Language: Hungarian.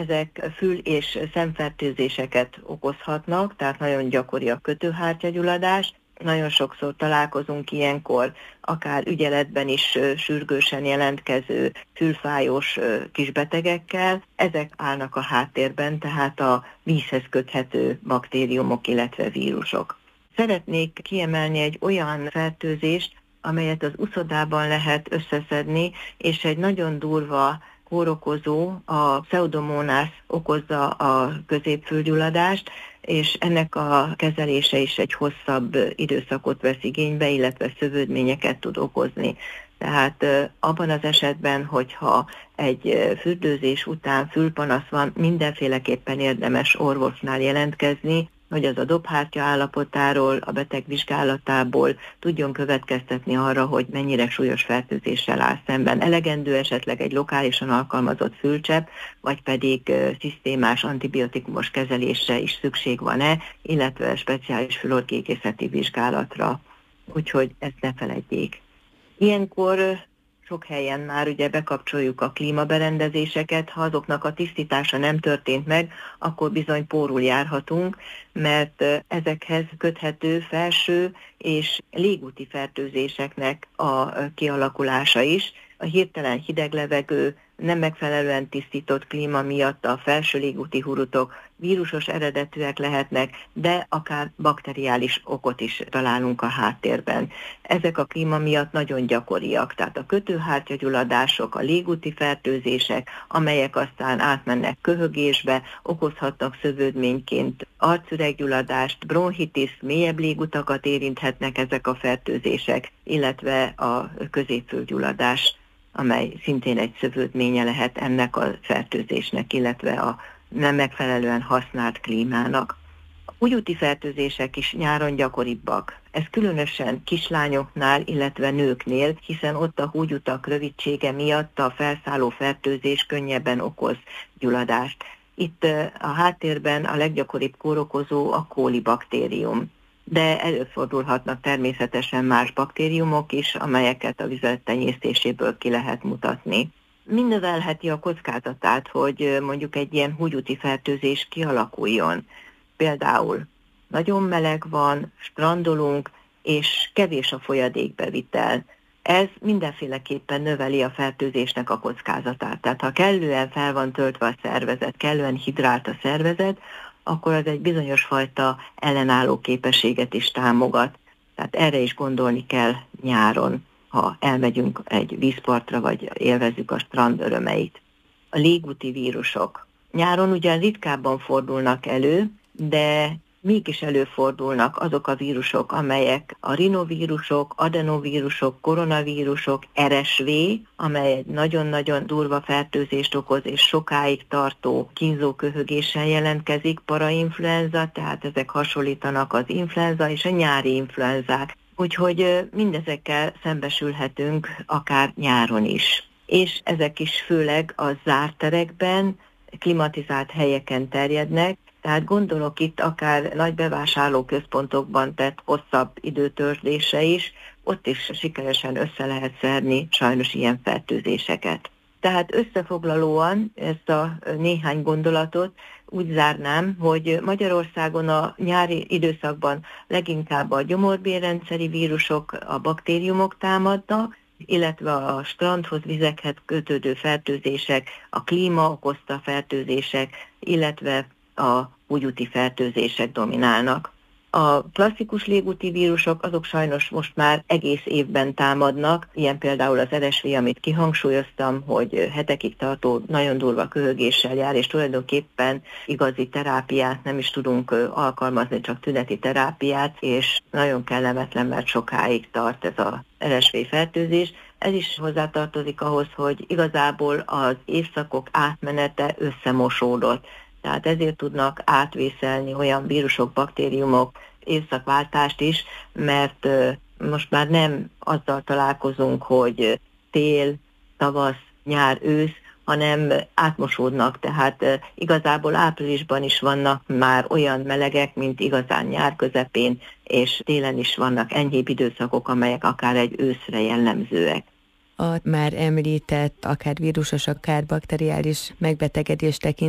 ezek fül- és szemfertőzéseket okozhatnak, tehát nagyon gyakori a kötőhártyagyulladás. Nagyon sokszor találkozunk ilyenkor, akár ügyeletben is sürgősen jelentkező fülfájós kisbetegekkel. Ezek állnak a háttérben, tehát a vízhez köthető baktériumok, illetve vírusok. Szeretnék kiemelni egy olyan fertőzést, amelyet az uszodában lehet összeszedni, és egy nagyon durva kórokozó, a Pseudomonas okozza a középfülgyulladást, és ennek a kezelése is egy hosszabb időszakot vesz igénybe, illetve szövődményeket tud okozni. Tehát abban az esetben, hogyha egy fürdőzés után fülpanasz van, mindenféleképpen érdemes orvosnál jelentkezni, hogy az a dobhártya állapotáról, a beteg vizsgálatából tudjon következtetni arra, hogy mennyire súlyos fertőzéssel áll szemben. Elegendő esetleg egy lokálisan alkalmazott fülcsepp, vagy pedig szisztémás antibiotikumos kezelésre is szükség van-e, illetve speciális fülorgégészeti vizsgálatra. Úgyhogy ezt ne feledjék. Ilyenkor sok helyen már ugye bekapcsoljuk a klímaberendezéseket, ha azoknak a tisztítása nem történt meg, akkor bizony pórul járhatunk, mert ezekhez köthető felső és légúti fertőzéseknek a kialakulása is. A hirtelen hideg levegő, nem megfelelően tisztított klíma miatt a felső légúti hurutok vírusos eredetűek lehetnek, de akár bakteriális okot is találunk a háttérben. Ezek a klíma miatt nagyon gyakoriak, tehát a kötőhártyagyulladások, a légúti fertőzések, amelyek aztán átmennek köhögésbe, okozhatnak szövődményként arcüreggyulladást, bronchitis, mélyebb légutakat érinthetnek ezek a fertőzések, illetve a középfülgyulladás, amely szintén egy szövődménye lehet ennek a fertőzésnek, illetve a nem megfelelően használt klímának. A húgyúti fertőzések is nyáron gyakoribbak. Ez különösen kislányoknál, illetve nőknél, hiszen ott a húgyutak rövidsége miatt a felszálló fertőzés könnyebben okoz gyulladást. Itt a háttérben a leggyakoribb kórokozó a kólibaktérium. De előfordulhatnak természetesen más baktériumok is, amelyeket a vizet tenyésztéséből ki lehet mutatni. Mi növelheti a kockázatát, hogy mondjuk egy ilyen húgyúti fertőzés kialakuljon? Például nagyon meleg van, strandolunk, és kevés a folyadékbevitel. Ez mindenféleképpen növeli a fertőzésnek a kockázatát. Tehát ha kellően fel van töltve a szervezet, kellően hidrált a szervezet, akkor az egy bizonyos fajta ellenálló képességet is támogat. Tehát erre is gondolni kell nyáron, ha elmegyünk egy vízpartra, vagy élvezzük a strand örömeit. A légúti vírusok. Nyáron ugyan ritkábban fordulnak elő, de mégis előfordulnak azok a vírusok, amelyek a rinovírusok, adenovírusok, koronavírusok, RSV, amely egy nagyon-nagyon durva fertőzést okoz, és sokáig tartó kínzó köhögéssel jelentkezik, parainfluenza, tehát ezek hasonlítanak az influenza és a nyári influenzák. Úgyhogy mindezekkel szembesülhetünk akár nyáron is. És ezek is főleg a zárt terekben, klimatizált helyeken terjednek, tehát gondolok itt akár nagy bevásárlóközpontokban tett hosszabb időtöltése is, ott is sikeresen össze lehet szedni sajnos ilyen fertőzéseket. Tehát összefoglalóan ezt a néhány gondolatot úgy zárnám, hogy Magyarországon a nyári időszakban leginkább a gyomorbérrendszeri vírusok, a baktériumok támadnak, illetve a strandhoz, vizekhez kötődő fertőzések, a klíma okozta fertőzések, illetve a húgyúti fertőzések dominálnak. A klasszikus légúti vírusok azok sajnos most már egész évben támadnak, ilyen például az RSV, amit kihangsúlyoztam, hogy hetekig tartó nagyon durva köhögéssel jár, és tulajdonképpen igazi terápiát nem is tudunk alkalmazni, csak tüneti terápiát, és nagyon kellemetlen, mert sokáig tart ez a RSV fertőzés. Ez is hozzátartozik ahhoz, hogy igazából az évszakok átmenete összemosódott. Tehát ezért tudnak átvészelni olyan vírusok, baktériumok évszakváltást is, mert most már nem azzal találkozunk, hogy tél, tavasz, nyár, ősz, hanem átmosódnak. Tehát igazából áprilisban is vannak már olyan melegek, mint igazán nyár közepén, és télen is vannak enyhébb időszakok, amelyek akár egy őszre jellemzőek. A már említett, akár vírusos, akár bakteriális megbetegedés tekintében